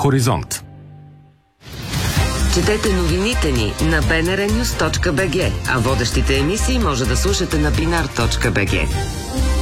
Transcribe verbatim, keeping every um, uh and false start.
Хоризонт. Четете новините ни на би ен ар нюс точка би джи, а водещите емисии може да слушате на бинар точка би джи.